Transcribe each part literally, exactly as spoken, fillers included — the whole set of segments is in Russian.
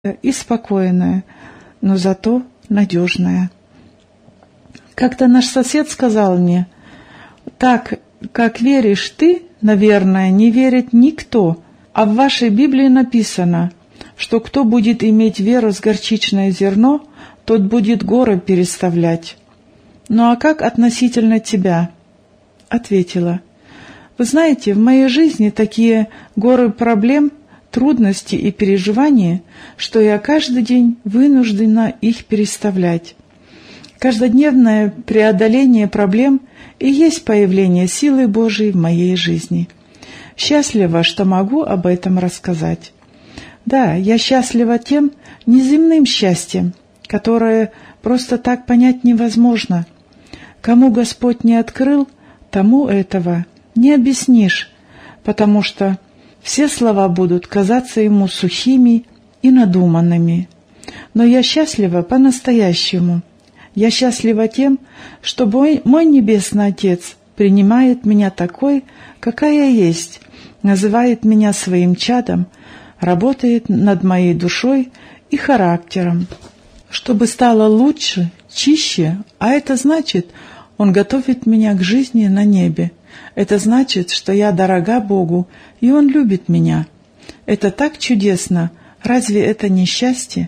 и спокойная, но зато надежная. Как-то наш сосед сказал мне: «Так, как веришь ты, наверное, не верит никто, а в вашей Библии написано, что кто будет иметь веру с горчичное зерно, тот будет горы переставлять. Ну а как относительно тебя?» Ответила: «Вы знаете, в моей жизни такие горы проблем, трудностей и переживаний, что я каждый день вынуждена их переставлять. Каждодневное преодоление проблем и есть появление силы Божией в моей жизни. Счастлива, что могу об этом рассказать. Да, я счастлива тем неземным счастьем, которое просто так понять невозможно. Кому Господь не открыл, тому этого не объяснишь, потому что все слова будут казаться ему сухими и надуманными. Но я счастлива по-настоящему. Я счастлива тем, что мой, мой Небесный Отец принимает меня такой, какая я есть, называет меня своим чадом, работает над моей душой и характером, чтобы стало лучше, чище, а это значит, Он готовит меня к жизни на небе. Это значит, что я дорога Богу, и Он любит меня. Это так чудесно! Разве это не счастье?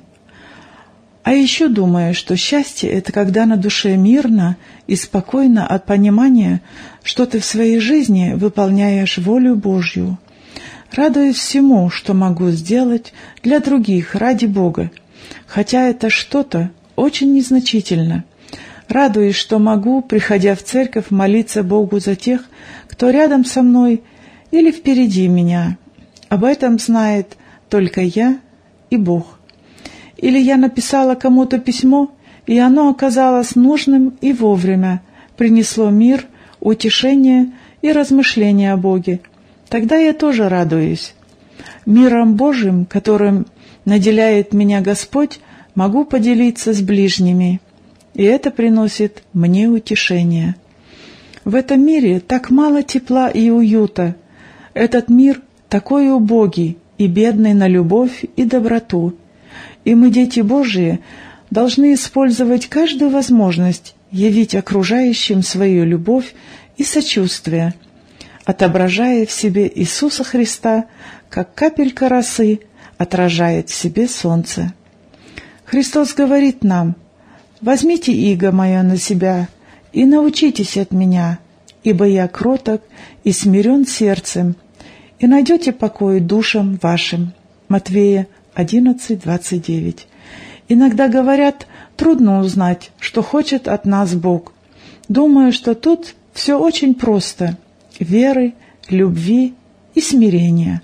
А еще думаю, что счастье — это когда на душе мирно и спокойно от понимания, что ты в своей жизни выполняешь волю Божью. Радуюсь всему, что могу сделать для других ради Бога, хотя это что-то очень незначительно. Радуюсь, что могу, приходя в церковь, молиться Богу за тех, кто рядом со мной или впереди меня. Об этом знает только я и Бог. Или я написала кому-то письмо, и оно оказалось нужным и вовремя, принесло мир, утешение и размышления о Боге. Тогда я тоже радуюсь. Миром Божьим, которым наделяет меня Господь, могу поделиться с ближними, и это приносит мне утешение. В этом мире так мало тепла и уюта. Этот мир такой убогий и бедный на любовь и доброту. И мы, дети Божии, должны использовать каждую возможность явить окружающим свою любовь и сочувствие, отображая в себе Иисуса Христа, как капелька росы отражает в себе солнце. Христос говорит нам: «Возьмите иго мое на себя и научитесь от меня, ибо я кроток и смирен сердцем, и найдете покой душам вашим». Матвея одиннадцать, двадцать девять. Иногда говорят, трудно узнать, что хочет от нас Бог. Думаю, что тут все очень просто: веры, любви и смирения.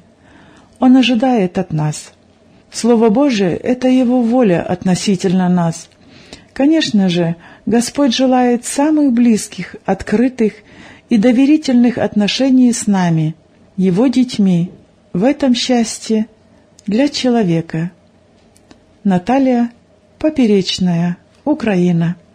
Он ожидает от нас. Слово Божие — это Его воля относительно нас. Конечно же, Господь желает самых близких, открытых и доверительных отношений с нами, Его детьми. В этом счастье для человека. Наталья Поперечная, Украина.